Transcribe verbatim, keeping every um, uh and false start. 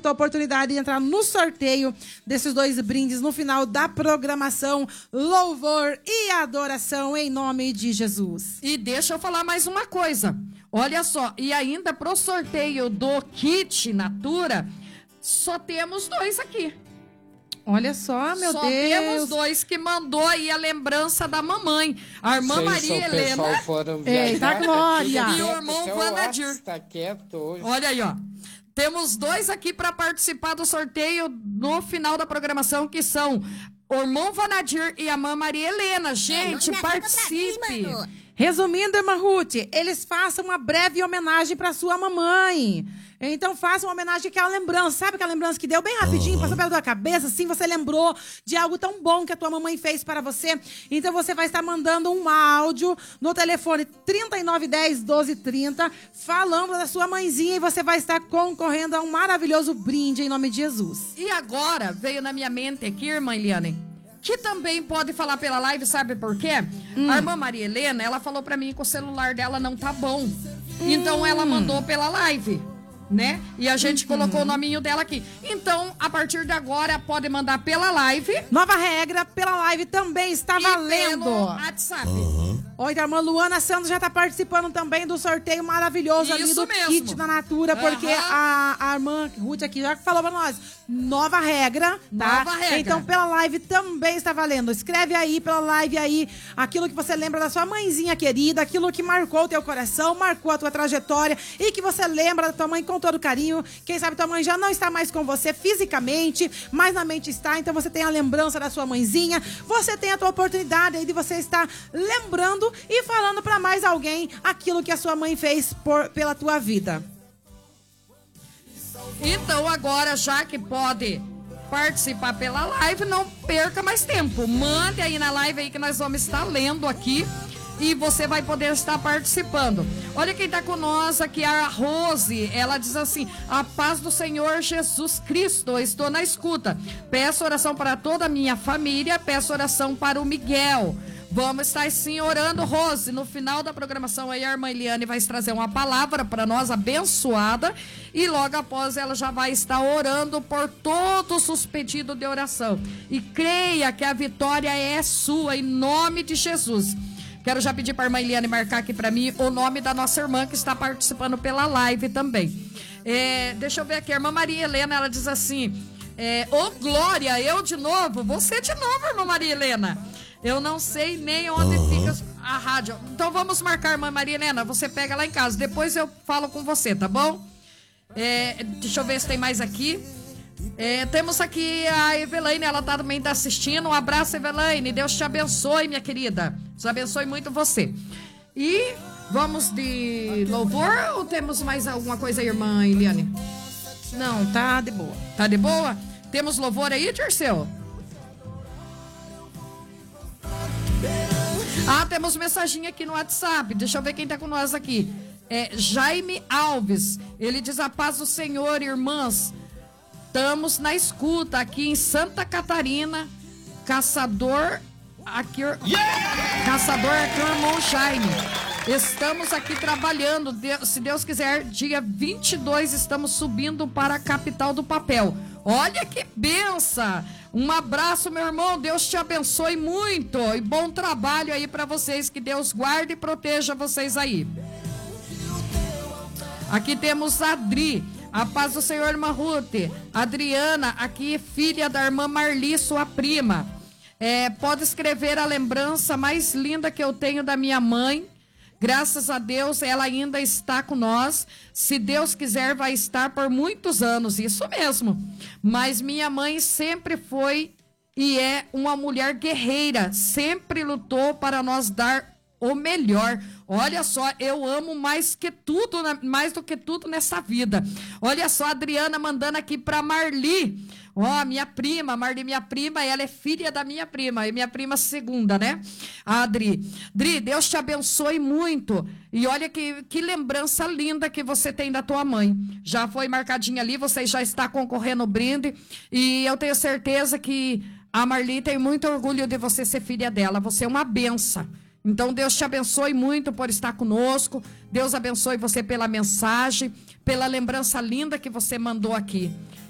tua oportunidade de entrar no sorteio desses dois brindes no final da programação Louvor e Adoração em nome de Jesus. E deixa eu falar mais uma coisa. Olha só, e ainda pro sorteio do kit Natura, só temos dois aqui. Olha só, meu só Deus. Só temos dois que mandou aí a lembrança da mamãe. A irmã Sei, Maria Helena. Eita, Glória. E o irmão Vanadir. Tá quieto hoje. Olha aí, ó. Temos dois aqui para participar do sorteio no final da programação, que são o irmão Vanadir e a mãe Maria Helena. Gente, é, participe. Mim, Resumindo, irmã Ruth, eles façam uma breve homenagem para sua mamãe. Então faça uma homenagem àquela lembrança. Sabe aquela lembrança que deu bem rapidinho, passou pela tua cabeça? Assim, você lembrou de algo tão bom que a tua mamãe fez para você. Então você vai estar mandando um áudio no telefone trinta e nove dez, doze trinta, falando da sua mãezinha, e você vai estar concorrendo a um maravilhoso brinde em nome de Jesus. E agora veio na minha mente aqui, irmã Eliane, que também pode falar pela live, sabe por quê? Hum. A irmã Maria Helena, ela falou pra mim que o celular dela não tá bom. Hum. Então ela mandou pela live, né? E a gente uhum. colocou o nominho dela aqui. Então, a partir de agora, pode mandar pela live. Nova regra, pela live também está e valendo. Pelo WhatsApp. Uhum. Oi, a irmã Luana Santos já está participando também do sorteio maravilhoso Isso ali do mesmo. Kit da Natura, porque uhum. a, a irmã Ruth aqui já falou para nós. Nova regra, tá? Nova regra. Então, pela live também está valendo. Escreve aí, pela live aí, aquilo que você lembra da sua mãezinha querida, aquilo que marcou o teu coração, marcou a tua trajetória e que você lembra da tua mãe com todo carinho. Quem sabe tua mãe já não está mais com você fisicamente, mas na mente está. Então, você tem a lembrança da sua mãezinha. Você tem a tua oportunidade aí de você estar lembrando e falando para mais alguém aquilo que a sua mãe fez por, pela tua vida. Então agora, já que pode participar pela live, não perca mais tempo. Mande aí na live aí que nós vamos estar lendo aqui e você vai poder estar participando. Olha quem está com nós aqui, a Rose. Ela diz assim: a paz do Senhor Jesus Cristo, estou na escuta. Peço oração para toda a minha família, peço oração para o Miguel. Vamos estar sim orando, Rose. No final da programação aí a irmã Eliane vai trazer uma palavra para nós abençoada e logo após ela já vai estar orando por todos os pedidos de oração. E creia que a vitória é sua em nome de Jesus. Quero já pedir para a irmã Eliane marcar aqui para mim o nome da nossa irmã que está participando pela live também. É, deixa eu ver aqui, a irmã Maria Helena, ela diz assim: é, ô Glória, eu de novo, você de novo, irmã Maria Helena. Eu não sei nem onde uhum. fica a rádio. Então vamos marcar, irmã Maria Helena. Você pega lá em casa. Depois eu falo com você, tá bom? É, deixa eu ver se tem mais aqui. É, temos aqui a Evelaine. Ela tá, também está assistindo. Um abraço, Evelaine. Deus te abençoe, minha querida. Deus abençoe muito você. E vamos de louvor ou temos mais alguma coisa aí, irmã Eliane? Não, tá de boa. Tá de boa? Temos louvor aí, Dirceu? Ah, temos mensagem aqui no WhatsApp. Deixa eu ver quem tá com nós aqui. É Jaime Alves. Ele diz: a paz do Senhor, irmãs. Estamos na escuta aqui em Santa Catarina. Caçador aqui, yeah! Caçador aqui, o irmão Jaime. Estamos aqui trabalhando. Se Deus quiser, dia vinte e dois estamos subindo para a capital do papel. Olha que benção! Um abraço, meu irmão. Deus te abençoe muito. E bom trabalho aí para vocês. Que Deus guarde e proteja vocês aí. Aqui temos a Adri. A paz do Senhor, irmã Ruth. Adriana, aqui, filha da irmã Marli, sua prima. É, pode escrever a lembrança mais linda que eu tenho da minha mãe. Graças a Deus, ela ainda está com nós. Se Deus quiser, vai estar por muitos anos. Isso mesmo. Mas minha mãe sempre foi e é uma mulher guerreira. Sempre lutou para nós dar o melhor. Olha só, eu amo mais que tudo, mais do que tudo nessa vida. Olha só, a Adriana mandando aqui para Marli. Ó, oh, minha prima, Marli, minha prima, ela é filha da minha prima, e minha prima segunda, né? A Adri. Adri, Deus te abençoe muito. E olha que, que lembrança linda que você tem da tua mãe. Já foi marcadinha ali, você já está concorrendo o brinde. E eu tenho certeza que a Marli tem muito orgulho de você ser filha dela. Você é uma benção. Então, Deus te abençoe muito por estar conosco. Deus abençoe você pela mensagem, pela lembrança linda que você mandou aqui.